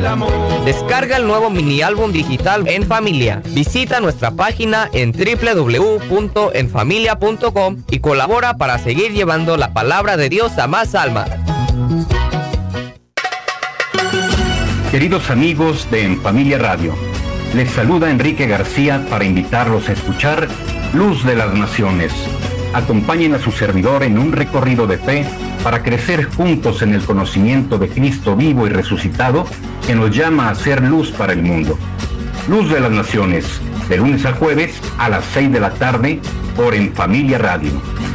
amor. Descarga el nuevo mini álbum digital En Familia. Visita nuestra página en www.enfamilia.com y colabora para seguir llevando la palabra de Dios a más almas. Queridos amigos de En Familia Radio, les saluda Enrique García para invitarlos a escuchar Luz de las Naciones. Acompañen a su servidor en un recorrido de fe para crecer juntos en el conocimiento de Cristo vivo y resucitado, que nos llama a ser luz para el mundo. Luz de las Naciones, de lunes a jueves a las 6 de la tarde por En Familia Radio.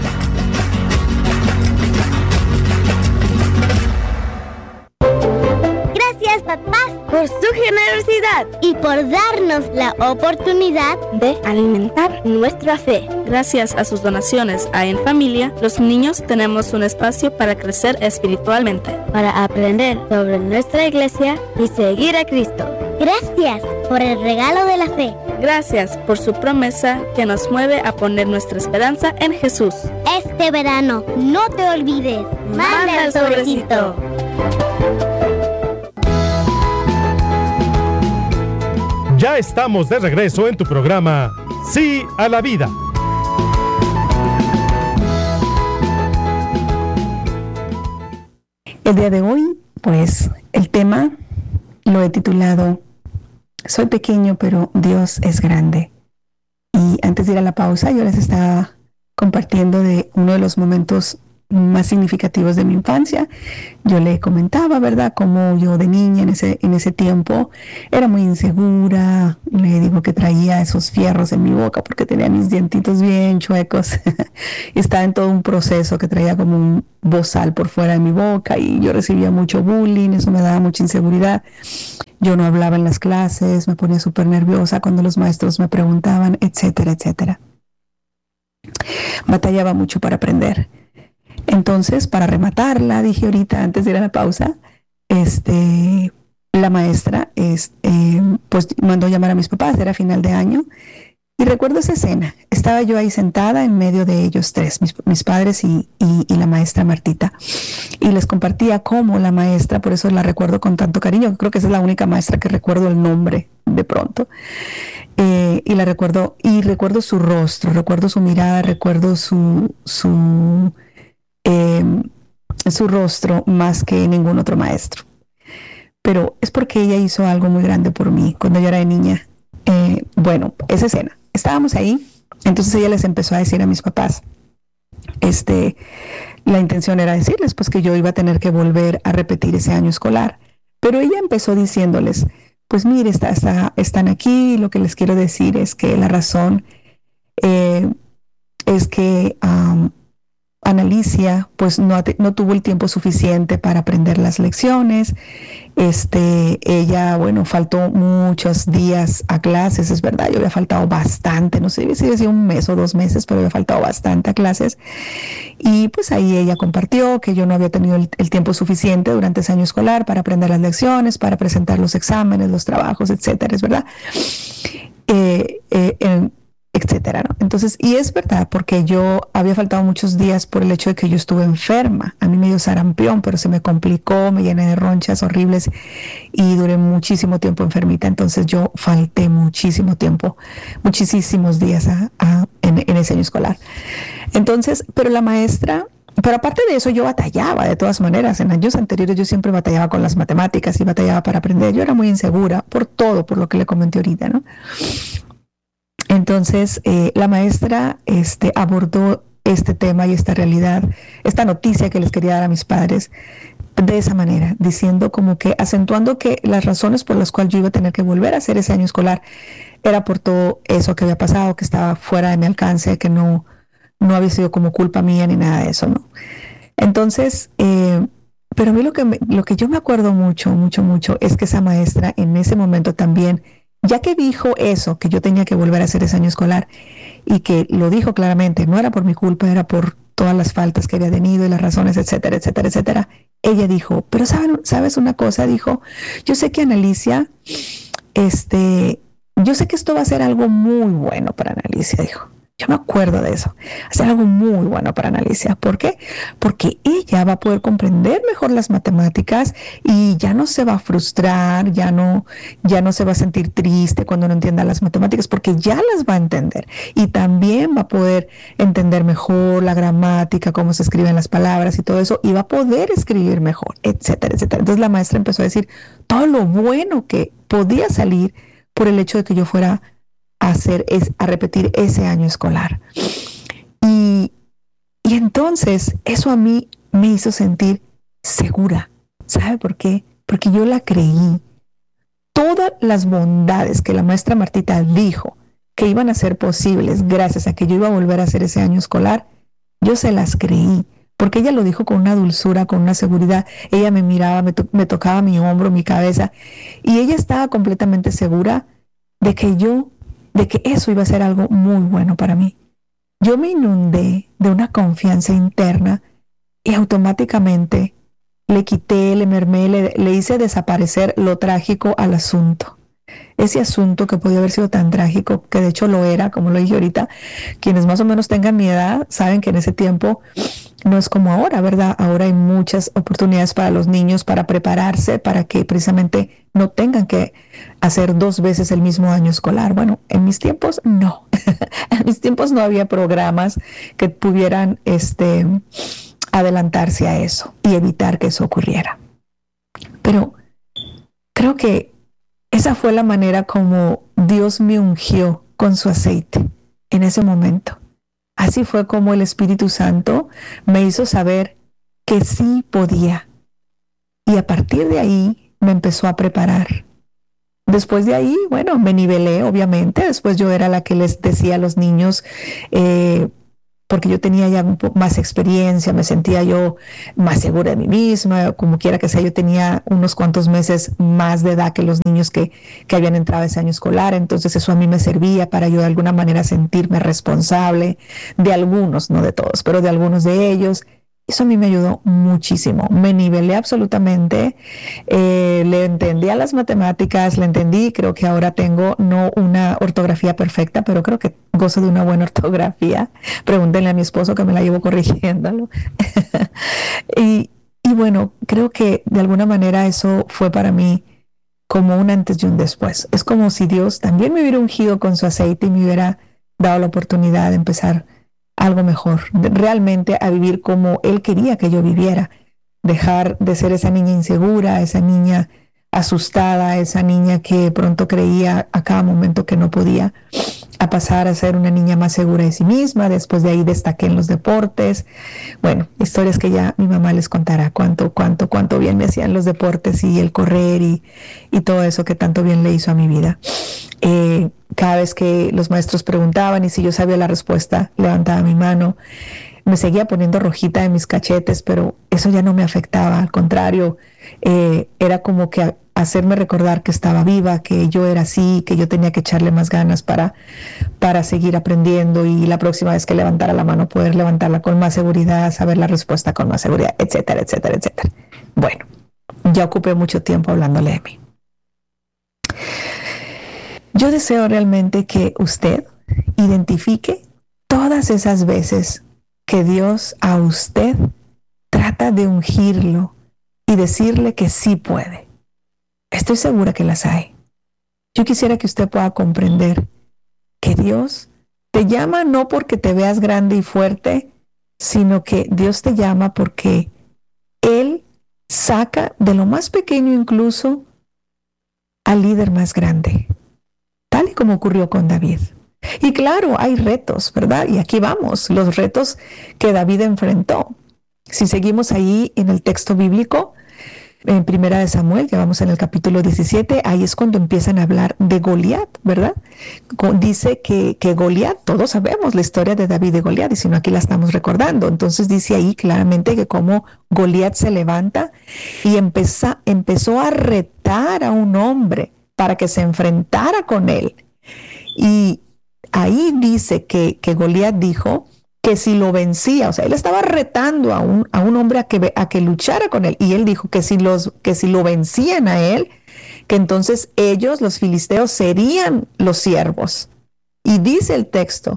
Gracias, papás, por su generosidad y por darnos la oportunidad de alimentar nuestra fe. Gracias a sus donaciones a En Familia, los niños tenemos un espacio para crecer espiritualmente, para aprender sobre nuestra iglesia y seguir a Cristo. Gracias por el regalo de la fe. Gracias por su promesa que nos mueve a poner nuestra esperanza en Jesús. Este verano, no te olvides. Manda el sobrecito. Ya estamos de regreso en tu programa Sí a la Vida. El día de hoy, pues, el tema lo he titulado Soy pequeño, pero Dios es grande. Y antes de ir a la pausa, yo les estaba compartiendo de uno de los momentos más significativos de mi infancia. Yo le comentaba, ¿verdad?, cómo yo de niña en ese tiempo era muy insegura. Le digo que traía esos fierros en mi boca porque tenía mis dientitos bien chuecos. Estaba en todo un proceso que traía como un bozal por fuera de mi boca y yo recibía mucho bullying. Eso me daba mucha inseguridad. Yo no hablaba en las clases, me ponía súper nerviosa cuando los maestros me preguntaban, etcétera, etcétera. Batallaba mucho para aprender. Entonces, para rematarla, dije ahorita, antes de ir a la pausa, la maestra pues mandó llamar a mis papás, era final de año, y recuerdo esa escena. Estaba yo ahí sentada en medio de ellos tres, mis padres y la maestra Martita, y les compartía cómo la maestra, por eso la recuerdo con tanto cariño, creo que esa es la única maestra que recuerdo el nombre de pronto, y la recuerdo, y recuerdo su rostro, recuerdo su mirada, recuerdo su rostro más que ningún otro maestro. Pero es porque ella hizo algo muy grande por mí cuando yo era de niña. Bueno, esa escena, estábamos ahí, entonces ella les empezó a decir a mis papás, la intención era decirles pues que yo iba a tener que volver a repetir ese año escolar, pero ella empezó diciéndoles, pues mire, están aquí, lo que les quiero decir es que la razón es que Analicia pues no tuvo el tiempo suficiente para aprender las lecciones. Ella, bueno, faltó muchos días a clases, es verdad, yo había faltado bastante, no sé si decía un mes o 2 meses, pero había faltado bastante a clases. Y pues ahí ella compartió que yo no había tenido el tiempo suficiente durante ese año escolar para aprender las lecciones, para presentar los exámenes, los trabajos, etcétera, es verdad. Etcétera, ¿no? Entonces, y es verdad, porque yo había faltado muchos días por el hecho de que yo estuve enferma. A mí me dio sarampión, pero se me complicó, me llené de ronchas horribles y duré muchísimo tiempo enfermita. Entonces yo falté muchísimo tiempo, muchísimos días en ese año escolar. Entonces, pero la maestra, pero aparte de eso yo batallaba de todas maneras. En años anteriores yo siempre batallaba con las matemáticas y batallaba para aprender. Yo era muy insegura por todo, por lo que le comenté ahorita, ¿no? Entonces, la maestra abordó este tema y esta realidad, esta noticia que les quería dar a mis padres de esa manera, diciendo como que, acentuando que las razones por las cuales yo iba a tener que volver a hacer ese año escolar era por todo eso que había pasado, que estaba fuera de mi alcance, que no había sido como culpa mía ni nada de eso, ¿no? Entonces, pero a mí lo que yo me acuerdo mucho es que esa maestra en ese momento también, ya que dijo eso, que yo tenía que volver a hacer ese año escolar, y que lo dijo claramente, no era por mi culpa, era por todas las faltas que había tenido y las razones, etcétera, etcétera, etcétera. Ella dijo, pero ¿sabes una cosa? Dijo, yo sé que Analicia, yo sé que esto va a ser algo muy bueno para Analicia, dijo. Yo me acuerdo de eso. Hacer algo muy bueno para Analicia. ¿Por qué? Porque ella va a poder comprender mejor las matemáticas y ya no se va a frustrar, ya no se va a sentir triste cuando no entienda las matemáticas, porque ya las va a entender. Y también va a poder entender mejor la gramática, cómo se escriben las palabras y todo eso, y va a poder escribir mejor, etcétera, etcétera. Entonces la maestra empezó a decir todo lo bueno que podía salir por el hecho de que yo fuera a repetir ese año escolar. Y entonces eso a mí me hizo sentir segura. ¿Sabe por qué? Porque yo la creí. Todas las bondades que la maestra Martita dijo que iban a ser posibles gracias a que yo iba a volver a hacer ese año escolar, yo se las creí. Porque ella lo dijo con una dulzura, con una seguridad. Ella me miraba, me tocaba mi hombro, mi cabeza, y ella estaba completamente segura de que eso iba a ser algo muy bueno para mí. Yo me inundé de una confianza interna y automáticamente le quité, le mermé, le hice desaparecer lo trágico al asunto. Ese asunto que podía haber sido tan trágico, que de hecho lo era, como lo dije ahorita. Quienes más o menos tengan mi edad saben que en ese tiempo no es como ahora, ¿verdad? Ahora hay muchas oportunidades para los niños para prepararse, para que precisamente no tengan que hacer 2 veces el mismo año escolar. Bueno, en mis tiempos no. En mis tiempos no había programas que pudieran adelantarse a eso y evitar que eso ocurriera. Pero creo que esa fue la manera como Dios me ungió con su aceite en ese momento. Así fue como el Espíritu Santo me hizo saber que sí podía. Y a partir de ahí me empezó a preparar. Después de ahí, bueno, me nivelé, obviamente. Después yo era la que les decía a los niños, porque yo tenía ya más experiencia, me sentía yo más segura de mí misma, como quiera que sea, yo tenía unos cuantos meses más de edad que los niños que habían entrado ese año escolar, entonces eso a mí me servía para yo de alguna manera sentirme responsable de algunos, no de todos, pero de algunos de ellos. Eso a mí me ayudó muchísimo, me nivelé absolutamente, le entendí a las matemáticas, le entendí, creo que ahora tengo no una ortografía perfecta, pero creo que gozo de una buena ortografía. Pregúntenle a mi esposo que me la llevo corrigiéndolo. y bueno, creo que de alguna manera eso fue para mí como un antes y un después. Es como si Dios también me hubiera ungido con su aceite y me hubiera dado la oportunidad de empezar algo mejor, realmente a vivir como Él quería que yo viviera, dejar de ser esa niña insegura, esa niña asustada, esa niña que pronto creía a cada momento que no podía, a pasar a ser una niña más segura de sí misma. Después de ahí destaqué en los deportes. Bueno, historias que ya mi mamá les contará cuánto bien me hacían los deportes y el correr y todo eso que tanto bien le hizo a mi vida. Cada vez que los maestros preguntaban y si yo sabía la respuesta, levantaba mi mano. Me seguía poniendo rojita en mis cachetes, pero eso ya no me afectaba. Al contrario, era como que hacerme recordar que estaba viva, que yo era así, que yo tenía que echarle más ganas para seguir aprendiendo, y la próxima vez que levantara la mano poder levantarla con más seguridad, saber la respuesta con más seguridad, etcétera, etcétera, etcétera. Bueno, ya ocupé mucho tiempo hablándole de mí. Yo deseo realmente que usted identifique todas esas veces que Dios a usted trata de ungirlo y decirle que sí puede. Estoy segura que las hay. Yo quisiera que usted pueda comprender que Dios te llama no porque te veas grande y fuerte, sino que Dios te llama porque Él saca de lo más pequeño incluso al líder más grande, tal y como ocurrió con David. Y claro, hay retos, ¿verdad? Y aquí vamos, los retos que David enfrentó. Si seguimos ahí en el texto bíblico, en Primera de Samuel, ya vamos en el capítulo 17, ahí es cuando empiezan a hablar de Goliat, ¿verdad? Dice que Goliat, todos sabemos la historia de David y Goliat, y si no aquí la estamos recordando. Entonces dice ahí claramente que como Goliat se levanta y empezó a retar a un hombre para que se enfrentara con él. Y ahí dice que Goliat dijo que si lo vencía, o sea, él estaba retando a un hombre a que luchara con él, y él dijo que si lo vencían a él, que entonces ellos, los filisteos, serían los siervos. Y dice el texto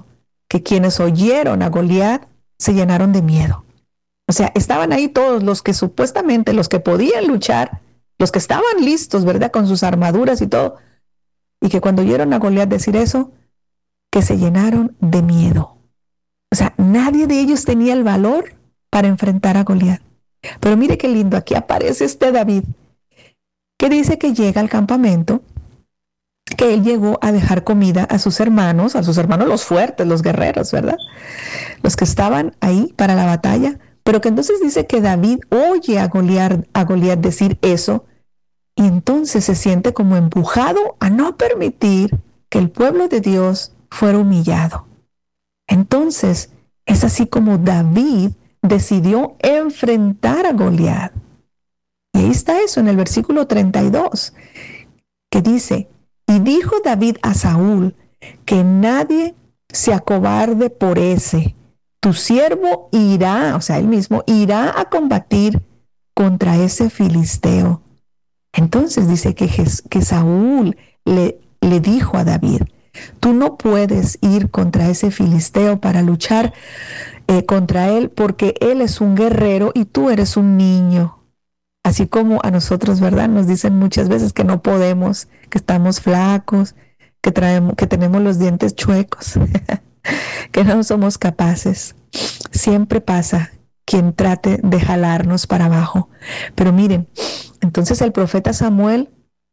que quienes oyeron a Goliat se llenaron de miedo. O sea, estaban ahí todos los que supuestamente, los que podían luchar, los que estaban listos, ¿verdad? Con sus armaduras y todo. Y que cuando oyeron a Goliat decir eso, que se llenaron de miedo. O sea, nadie de ellos tenía el valor para enfrentar a Goliat. Pero mire qué lindo, aquí aparece este David, que dice que llega al campamento, que él llegó a dejar comida a sus hermanos los fuertes, los guerreros, ¿verdad? Los que estaban ahí para la batalla, pero que entonces dice que David oye a Goliat decir eso, y entonces se siente como empujado a no permitir que el pueblo de Dios fuera humillado. Entonces, es así como David decidió enfrentar a Goliat. Y ahí está eso en el versículo 32, que dice: y dijo David a Saúl, que nadie se acobarde por ese. Tu siervo irá, o sea, él mismo, irá a combatir contra ese filisteo. Entonces dice que Saúl le dijo a David: tú no puedes ir contra ese filisteo para luchar contra él, porque él es un guerrero y tú eres un niño. Así como a nosotros, ¿verdad? Nos dicen muchas veces que no podemos, que estamos flacos, que tenemos los dientes chuecos, que no somos capaces. Siempre pasa quien trate de jalarnos para abajo. Pero miren, entonces el profeta Samuel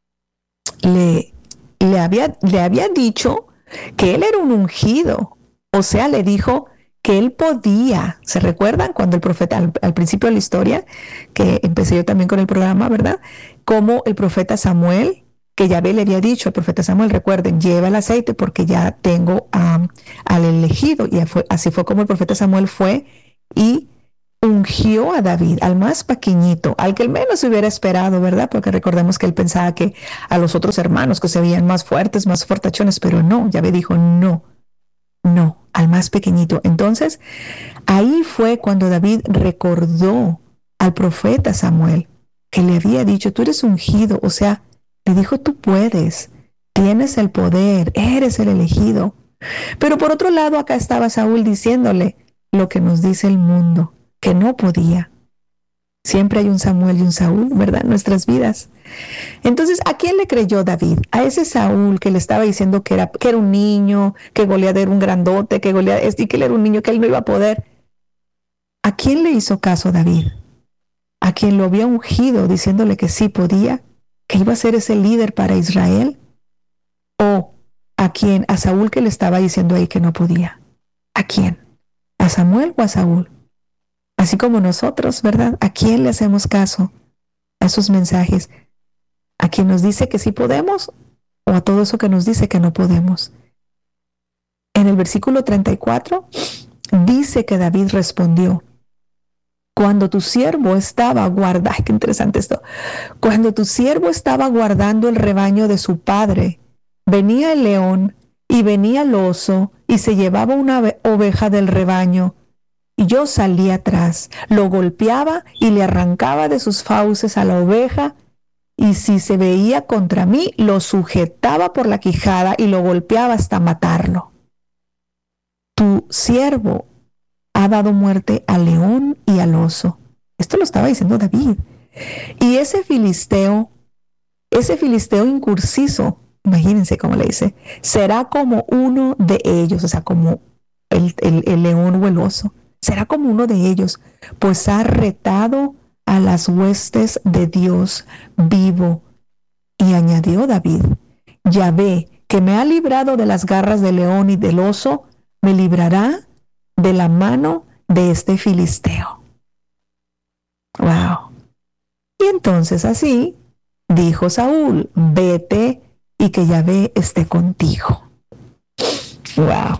le había dicho que él era un ungido. O sea, le dijo que él podía. ¿Se recuerdan cuando el profeta, al principio de la historia, que empecé yo también con el programa, ¿verdad? Como el profeta Samuel, que Yahvé le había dicho al profeta Samuel, recuerden, lleva el aceite porque ya tengo al elegido. Y así fue como el profeta Samuel fue y ungió a David, al más pequeñito, al que al menos se hubiera esperado, ¿verdad? Porque recordemos que él pensaba que a los otros hermanos que se veían más fuertes, más fortachones, pero no, Yahvé dijo no, al más pequeñito. Entonces, ahí fue cuando David recordó al profeta Samuel, que le había dicho, tú eres ungido, o sea, le dijo, tú puedes, tienes el poder, eres el elegido. Pero por otro lado, acá estaba Saúl diciéndole lo que nos dice el mundo, que no podía. Siempre hay un Samuel y un Saúl, ¿verdad? En nuestras vidas. Entonces, ¿a quién le creyó David? A ese Saúl que le estaba diciendo que era un niño, que Goliat era un grandote, que él era un niño, que él no iba a poder. ¿A quién le hizo caso David? ¿A quien lo había ungido diciéndole que sí podía, que iba a ser ese líder para Israel? ¿O a Saúl que le estaba diciendo ahí que no podía? ¿A quién? ¿A Samuel o a Saúl? Así como nosotros, ¿verdad? ¿A quién le hacemos caso a esos mensajes? ¿A quien nos dice que sí podemos o a todo eso que nos dice que no podemos? En el versículo 34 dice que David respondió: cuando tu siervo estaba qué interesante esto. Cuando tu siervo estaba guardando el rebaño de su padre, venía el león y venía el oso y se llevaba una oveja del rebaño. Y yo salía atrás, lo golpeaba y le arrancaba de sus fauces a la oveja, y si se veía contra mí, lo sujetaba por la quijada y lo golpeaba hasta matarlo. Tu siervo ha dado muerte al león y al oso. Esto lo estaba diciendo David. Y ese filisteo incursizo, imagínense cómo le dice, será como uno de ellos, o sea, como el león o el oso. Será como uno de ellos, pues ha retado a las huestes de Dios vivo. Y añadió David: Yahvé, que me ha librado de las garras del león y del oso, me librará de la mano de este filisteo. Wow. Y entonces así dijo Saúl: vete y que Yahvé esté contigo. Wow.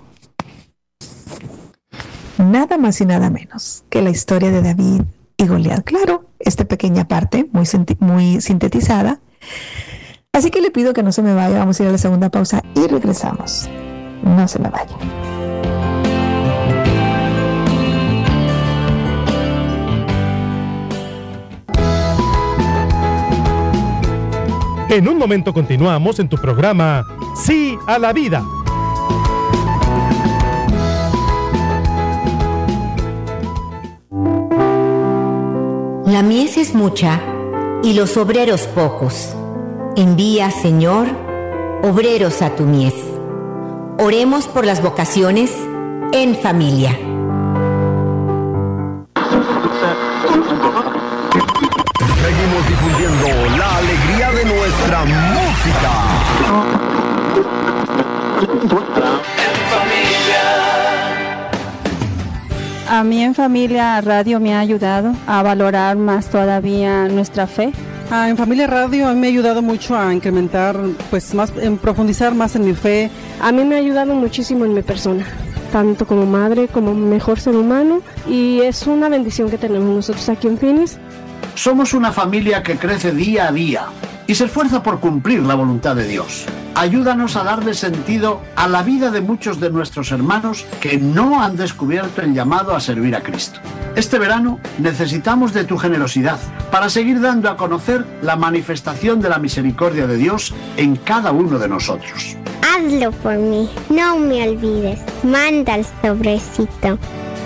Nada más y nada menos que la historia de David y Goliat. Claro, esta pequeña parte muy sintetizada. Así que le pido que no se me vaya. Vamos a ir a la segunda pausa y regresamos. No se me vaya. En un momento continuamos en tu programa Sí a la Vida. La mies es mucha y los obreros pocos. Envía, Señor, obreros a tu mies. Oremos por las vocaciones en familia. Seguimos difundiendo la alegría de nuestra música. A mí en Familia Radio me ha ayudado a valorar más todavía nuestra fe. En Familia Radio a mí me ha ayudado mucho a incrementar, pues más, en profundizar más en mi fe. A mí me ha ayudado muchísimo en mi persona, tanto como madre como mejor ser humano, y es una bendición que tenemos nosotros aquí en Phoenix. Somos una familia que crece día a día y se esfuerza por cumplir la voluntad de Dios. Ayúdanos a darle sentido a la vida de muchos de nuestros hermanos que no han descubierto el llamado a servir a Cristo. Este verano necesitamos de tu generosidad para seguir dando a conocer la manifestación de la misericordia de Dios en cada uno de nosotros. Hazlo por mí, no me olvides. Manda el sobrecito.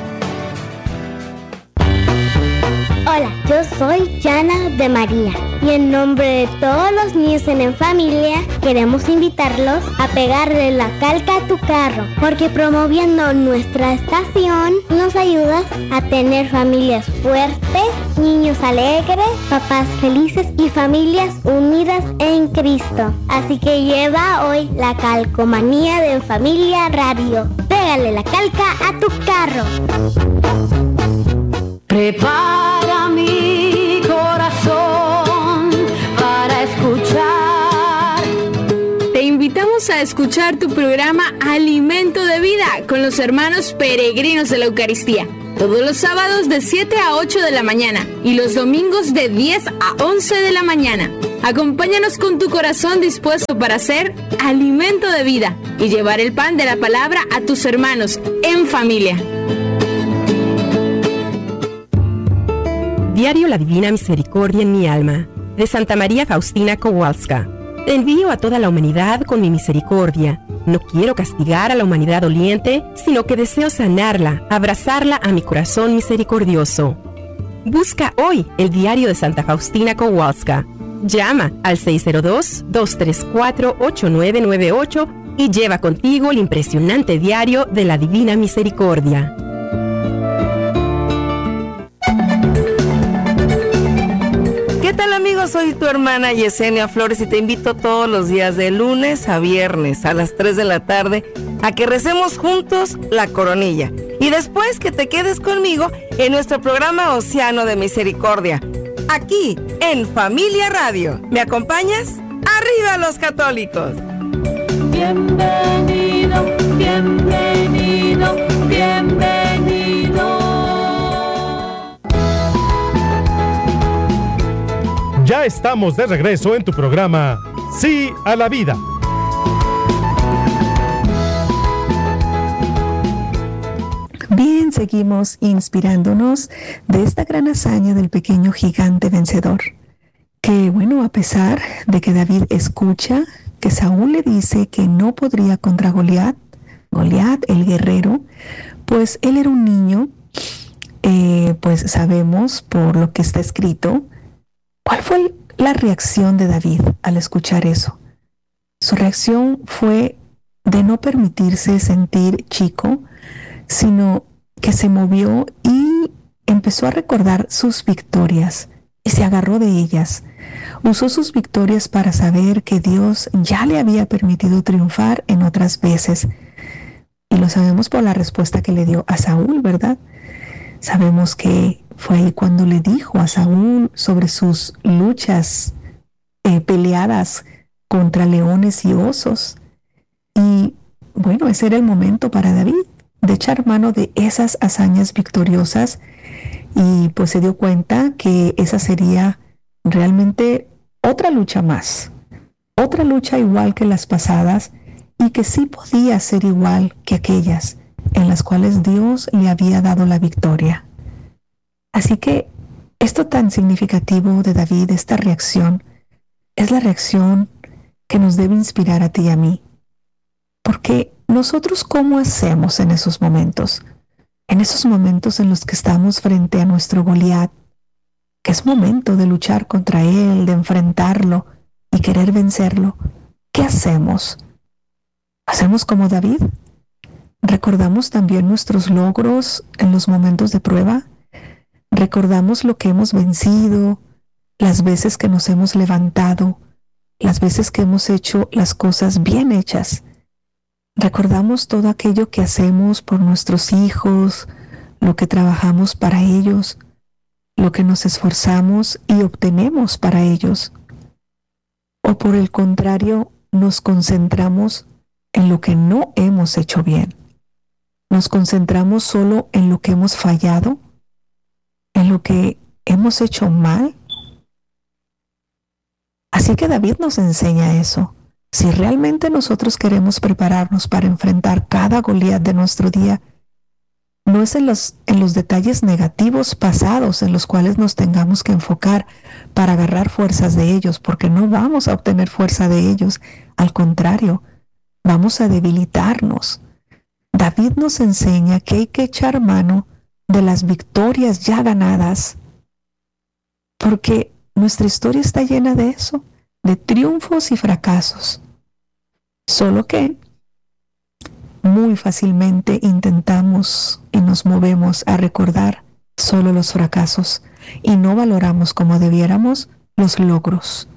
Hola, yo soy Yana de María y en nombre de todos los niños en Familia queremos invitarlos a pegarle la calca a tu carro, porque promoviendo nuestra estación nos ayudas a tener familias fuertes, niños alegres, papás felices y familias unidas en Cristo. Así que lleva hoy la calcomanía de Familia Radio. Pégale la calca a tu carro. Prepara mi corazón para escuchar. Te invitamos a escuchar tu programa Alimento de Vida con los hermanos peregrinos de la Eucaristía. Todos los sábados de 7 a 8 de la mañana y los domingos de 10 a 11 de la mañana. Acompáñanos con tu corazón dispuesto para hacer alimento de vida y llevar el pan de la palabra a tus hermanos en familia. Diario La Divina Misericordia en mi alma, de Santa María Faustina Kowalska. Te envío a toda la humanidad con mi misericordia. No quiero castigar a la humanidad doliente, sino que deseo sanarla, abrazarla a mi corazón misericordioso. Busca hoy el diario de Santa Faustina Kowalska. Llama al 602-234-8998 y lleva contigo el impresionante diario de la Divina Misericordia. ¿Qué tal, amigos? Soy tu hermana Yesenia Flores y te invito todos los días de lunes a viernes a las 3 de la tarde a que recemos juntos la coronilla y después que te quedes conmigo en nuestro programa Océano de Misericordia, aquí en Familia Radio. ¿Me acompañas? ¡Arriba los católicos! Bienvenido, bienvenido, bienvenido. Ya estamos de regreso en tu programa Sí a la Vida. Bien, seguimos inspirándonos de esta gran hazaña del pequeño gigante vencedor. Que bueno, a pesar de que David escucha que Saúl le dice que no podría contra Goliat el guerrero, pues él era un niño, pues sabemos por lo que está escrito. ¿Cuál fue la reacción de David al escuchar eso? Su reacción fue de no permitirse sentir chico, sino que se movió y empezó a recordar sus victorias y se agarró de ellas. Usó sus victorias para saber que Dios ya le había permitido triunfar en otras veces. Y lo sabemos por la respuesta que le dio a Saúl, ¿verdad? Sabemos que fue ahí cuando le dijo a Saúl sobre sus luchas peleadas contra leones y osos. Y bueno, ese era el momento para David de echar mano de esas hazañas victoriosas y pues se dio cuenta que esa sería realmente otra lucha más, otra lucha igual que las pasadas y que sí podía ser igual que aquellas en las cuales Dios le había dado la victoria. Así que esto tan significativo de David, esta reacción, es la reacción que nos debe inspirar a ti y a mí. Porque nosotros, ¿cómo hacemos en esos momentos? En esos momentos en los que estamos frente a nuestro Goliat, que es momento de luchar contra él, de enfrentarlo y querer vencerlo, ¿qué hacemos? ¿Hacemos como David? ¿Recordamos también nuestros logros en los momentos de prueba? ¿Recordamos lo que hemos vencido, las veces que nos hemos levantado, las veces que hemos hecho las cosas bien hechas? ¿Recordamos todo aquello que hacemos por nuestros hijos, lo que trabajamos para ellos, lo que nos esforzamos y obtenemos para ellos? ¿O por el contrario, nos concentramos en lo que no hemos hecho bien? ¿Nos concentramos solo en lo que hemos fallado? ¿En lo que hemos hecho mal? Así que David nos enseña eso. Si realmente nosotros queremos prepararnos para enfrentar cada Goliat de nuestro día, no es en los detalles negativos pasados en los cuales nos tengamos que enfocar para agarrar fuerzas de ellos, porque no vamos a obtener fuerza de ellos. Al contrario, vamos a debilitarnos. David nos enseña que hay que echar mano de las victorias ya ganadas, porque nuestra historia está llena de eso, de triunfos y fracasos. Solo que muy fácilmente intentamos y nos movemos a recordar solo los fracasos y no valoramos como debiéramos los logros.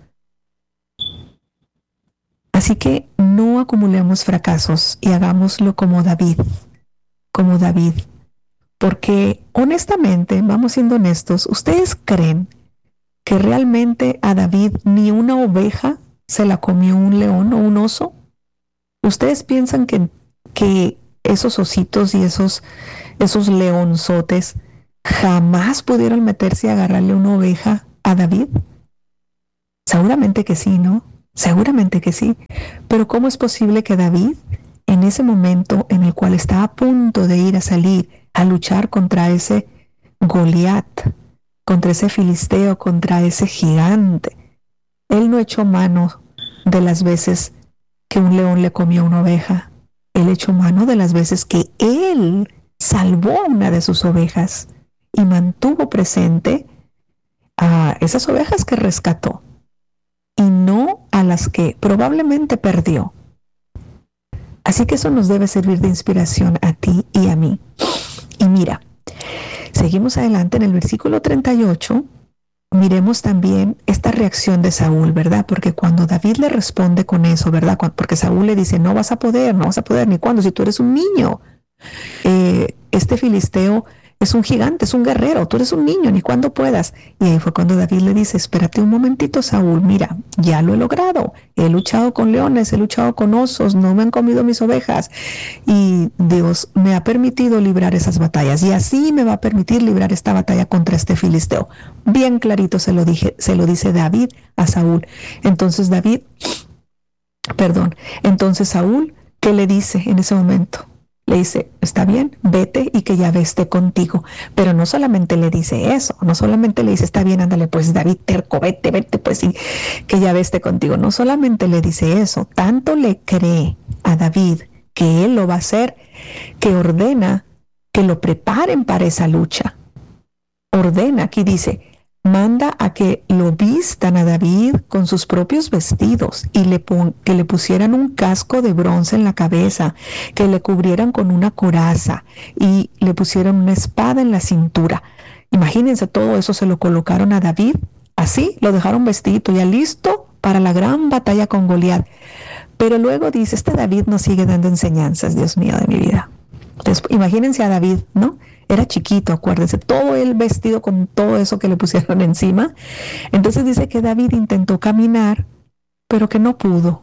Así que no acumulemos fracasos y hagámoslo como David, porque honestamente, vamos siendo honestos, ¿ustedes creen que realmente a David ni una oveja se la comió un león o un oso? ¿Ustedes piensan que esos ositos y esos leonzotes jamás pudieron meterse a agarrarle una oveja a David? Seguramente que sí, ¿no? Seguramente que sí. Pero ¿cómo es posible que David, en ese momento en el cual está a punto de ir a salir a luchar contra ese Goliat, contra ese filisteo, contra ese gigante, él no echó mano de las veces que un león le comió una oveja? Él echó mano de las veces que él salvó una de sus ovejas y mantuvo presente a esas ovejas que rescató y no a las que probablemente perdió. Así que eso nos debe servir de inspiración a ti y a mí. Y mira, seguimos adelante en el versículo 38. Miremos también esta reacción de Saúl, ¿verdad? Porque cuando David le responde con eso, ¿verdad? Porque Saúl le dice, no vas a poder, ni cuándo, si tú eres un niño. Este filisteo es un gigante, es un guerrero, tú eres un niño, ni cuando puedas. Y ahí fue cuando David le dice, espérate un momentito, Saúl, mira, ya lo he logrado. He luchado con leones, he luchado con osos, no me han comido mis ovejas. Y Dios me ha permitido librar esas batallas. Y así me va a permitir librar esta batalla contra este filisteo. Bien clarito se lo dice David a Saúl. Entonces Saúl, ¿qué le dice en ese momento? Le dice, está bien, vete y que Yahvé esté contigo. Pero no solamente le dice eso, no solamente le dice, está bien, ándale, pues David, terco, vete, pues sí, que Yahvé esté contigo. No solamente le dice eso, tanto le cree a David que él lo va a hacer, que ordena que lo preparen para esa lucha. Ordena, aquí dice, manda a que lo vistan a David con sus propios vestidos y que le pusieran un casco de bronce en la cabeza, que le cubrieran con una coraza y le pusieran una espada en la cintura. Imagínense, todo eso se lo colocaron a David, así lo dejaron vestido, ya listo para la gran batalla con Goliat. Pero luego dice, David nos sigue dando enseñanzas, Dios mío de mi vida. Entonces, imagínense a David, ¿no? Era chiquito, acuérdense, todo él vestido con todo eso que le pusieron encima. Entonces dice que David intentó caminar, pero que no pudo.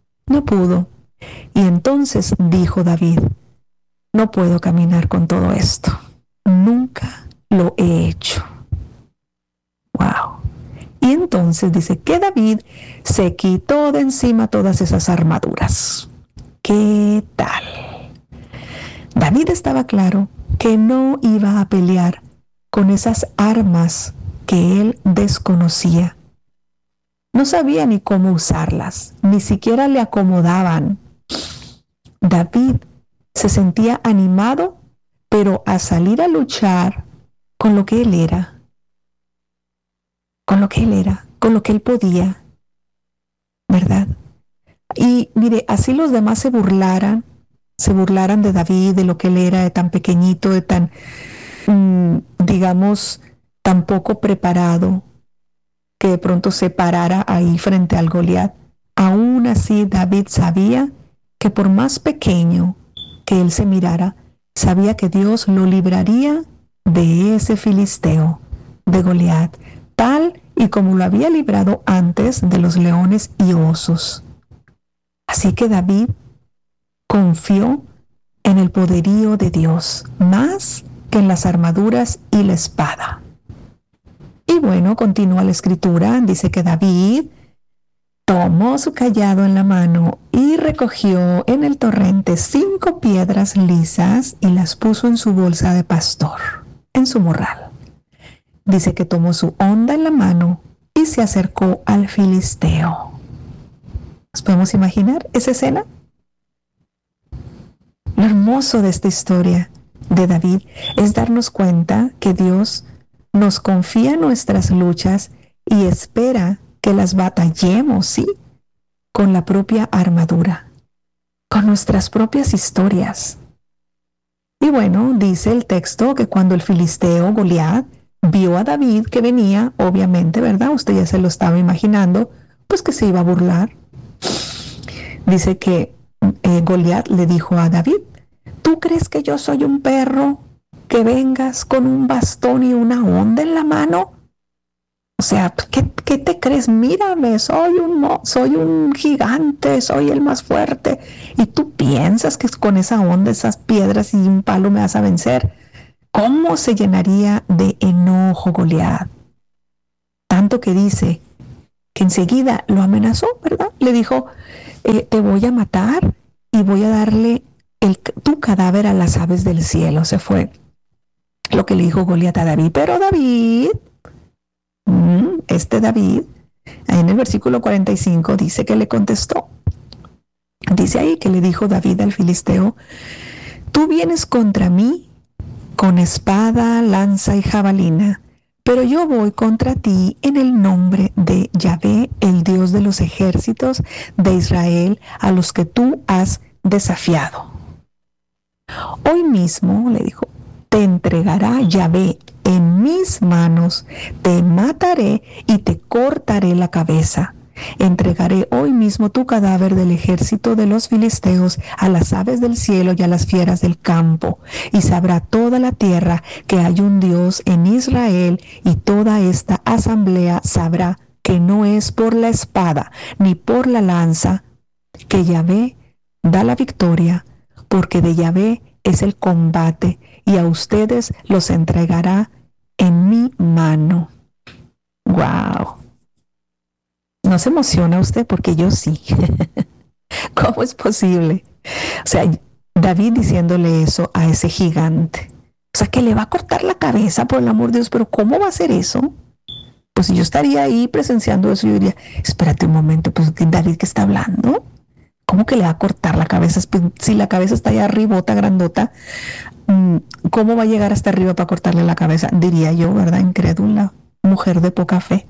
Y entonces dijo David, no puedo caminar con todo esto. Nunca lo he hecho. Wow. Y entonces dice que David se quitó de encima todas esas armaduras. ¿Qué tal? David estaba claro que no iba a pelear con esas armas que él desconocía. No sabía ni cómo usarlas, ni siquiera le acomodaban. David se sentía animado, pero a salir a luchar con lo que él era. con lo que él era, con lo que él podía, ¿verdad? Y mire, así los demás se burlaran de David, de lo que él era, de tan pequeñito, de tan, digamos, tan poco preparado, que de pronto se parara ahí frente al Goliat. Aún así David sabía que por más pequeño que él se mirara, sabía que Dios lo libraría de ese filisteo, de Goliat, tal y como lo había librado antes de los leones y osos. Así que David confió en el poderío de Dios, más que en las armaduras y la espada. Y bueno, continúa la escritura, dice que David tomó su cayado en la mano y recogió en el torrente 5 piedras lisas y las puso en su bolsa de pastor, en su morral. Dice que tomó su honda en la mano y se acercó al filisteo. ¿Nos podemos imaginar esa escena? Lo hermoso de esta historia de David es darnos cuenta que Dios nos confía nuestras luchas y espera que las batallemos, ¿sí? Con la propia armadura, con nuestras propias historias. Y bueno, dice el texto que cuando el filisteo Goliat vio a David que venía, obviamente, ¿verdad? Usted ya se lo estaba imaginando, pues que se iba a burlar. Dice que Goliat le dijo a David: ¿tú crees que yo soy un perro que vengas con un bastón y una honda en la mano? O sea, ¿qué te crees? Mírame, soy un gigante, soy el más fuerte. ¿Y tú piensas que con esa honda, esas piedras y un palo me vas a vencer? ¿Cómo se llenaría de enojo Goliat? Tanto que dice que enseguida lo amenazó, ¿verdad? Le dijo, te voy a matar y voy a darle tu cadáver a las aves del cielo. Se fue lo que le dijo Goliat a David. Pero David, David, en el versículo 45 dice que le contestó. Dice ahí que le dijo David al filisteo: tú vienes contra mí con espada, lanza y jabalina, pero yo voy contra ti en el nombre de Yahvé, el Dios de los ejércitos de Israel, a los que tú has desafiado. Hoy mismo, le dijo, te entregará Yahvé en mis manos, te mataré y te cortaré la cabeza. Entregaré hoy mismo tu cadáver del ejército de los filisteos a las aves del cielo y a las fieras del campo, y sabrá toda la tierra que hay un Dios en Israel, y toda esta asamblea sabrá que no es por la espada ni por la lanza que Yahvé da la victoria, porque de Yahvé es el combate, y a ustedes los entregará en mi mano. ¡Wow! ¿No se emociona usted? Porque yo sí. ¿Cómo es posible? O sea, David diciéndole eso a ese gigante. O sea, que le va a cortar la cabeza, por el amor de Dios. Pero ¿cómo va a hacer eso? Pues si yo estaría ahí presenciando eso, yo diría, espérate un momento, pues David, ¿qué está hablando? ¿Cómo que le va a cortar la cabeza? Si la cabeza está allá arribota, grandota, ¿cómo va a llegar hasta arriba para cortarle la cabeza? Diría yo, ¿verdad? Incrédula, mujer de poca fe.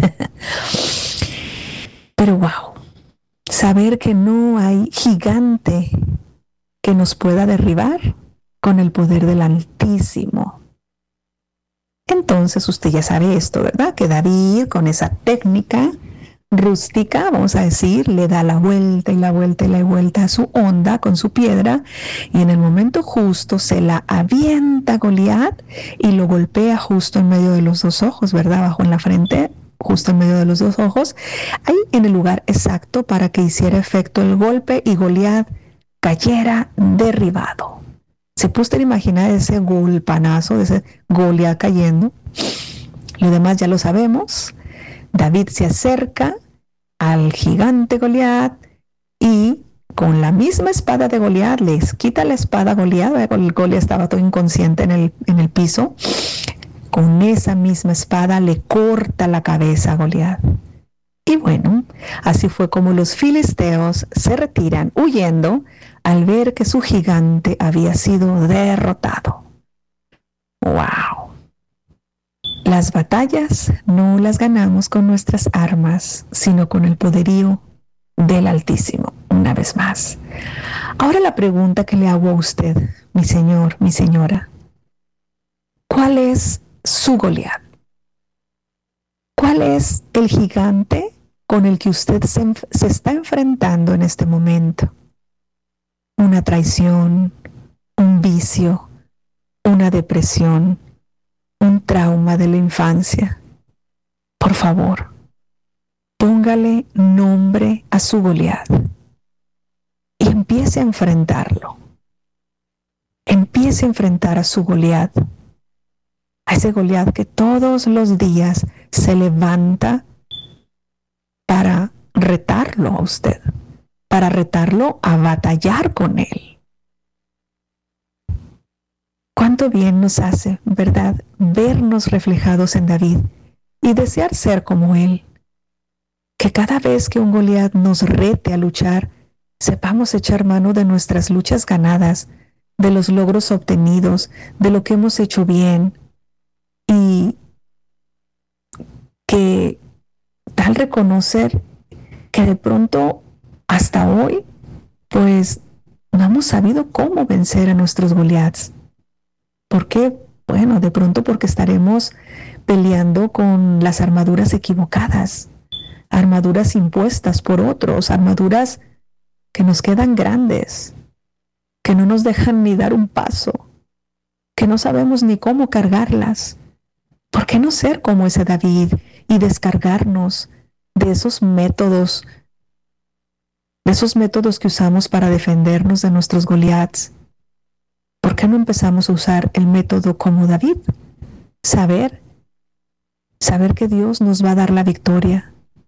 Pero wow, saber que no hay gigante que nos pueda derribar con el poder del Altísimo. Entonces usted ya sabe esto, ¿verdad? Que David, con esa técnica rústica, vamos a decir, le da la vuelta y la vuelta y la vuelta a su honda con su piedra, y en el momento justo se la avienta a Goliat y lo golpea justo en medio de los dos ojos, ¿verdad? Abajo en la frente, justo en medio de los dos ojos, ahí en el lugar exacto para que hiciera efecto el golpe y Goliat cayera derribado. ¿Se puede usted imaginar ese golpanazo de ese Goliat cayendo? Lo demás ya lo sabemos. David se acerca al gigante Goliat y con la misma espada de Goliat les quita la espada a Goliat. Goliat estaba todo inconsciente en el piso. Con esa misma espada le corta la cabeza a Goliat. Y bueno, así fue como los filisteos se retiran huyendo al ver que su gigante había sido derrotado. ¡Wow! las batallas no las ganamos con nuestras armas, sino con el poderío del Altísimo, una vez más. Ahora la pregunta que le hago a usted, mi señor, mi señora, ¿cuál es su Goliat? ¿Cuál es el gigante con el que usted se está enfrentando en este momento? Una traición, un vicio, una depresión, un trauma de la infancia. Por favor, póngale nombre a su Goliat y empiece a enfrentarlo. Empiece a enfrentar a su Goliat, a ese Goliat que todos los días se levanta para retarlo a usted, para retarlo a batallar con él. Cuánto bien nos hace, ¿verdad?, vernos reflejados en David y desear ser como él. Que cada vez que un Goliat nos rete a luchar, sepamos echar mano de nuestras luchas ganadas, de los logros obtenidos, de lo que hemos hecho bien, y que tal reconocer que de pronto hasta hoy pues no hemos sabido cómo vencer a nuestros Goliats. ¿Por qué? Bueno, de pronto porque estaremos peleando con las armaduras equivocadas, armaduras impuestas por otros, armaduras que nos quedan grandes, que no nos dejan ni dar un paso, que no sabemos ni cómo cargarlas. ¿Por qué no ser como ese David y descargarnos de esos métodos que usamos para defendernos de nuestros Goliats? ¿Por qué no empezamos a usar el método como David? Saber que Dios nos va a dar la victoria.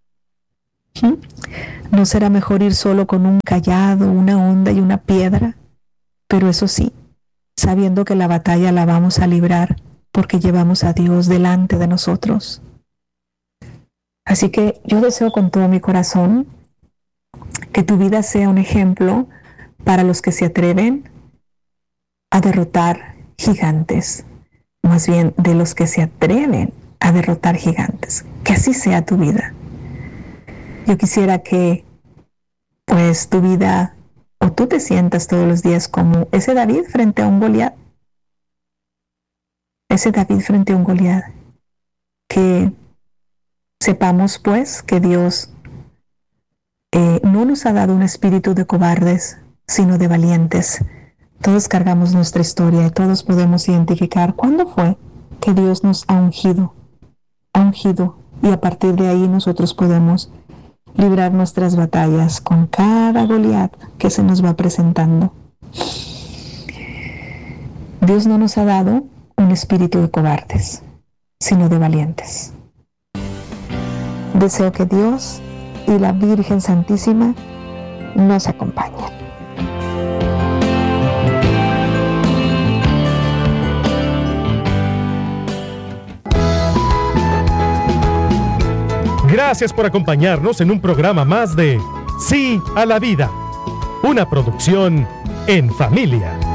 ¿No será mejor ir solo con un cayado, una honda y una piedra? Pero eso sí, sabiendo que la batalla la vamos a librar porque llevamos a Dios delante de nosotros. Así que yo deseo con todo mi corazón que tu vida sea un ejemplo para los que se atreven a derrotar gigantes, más bien de los que se atreven a derrotar gigantes. Que así sea tu vida. Yo quisiera que pues tu vida, o tú te sientas todos los días como ese David frente a un Goliat. Ese David frente a un Goliat. Que sepamos pues que Dios no nos ha dado un espíritu de cobardes, sino de valientes. Todos cargamos nuestra historia y todos podemos identificar cuándo fue que Dios nos ha ungido, y a partir de ahí nosotros podemos librar nuestras batallas con cada Goliat que se nos va presentando. Dios no nos ha dado un espíritu de cobardes, sino de valientes. Deseo que Dios y la Virgen Santísima nos acompañen. Gracias por acompañarnos en un programa más de Sí a la Vida, una producción en familia.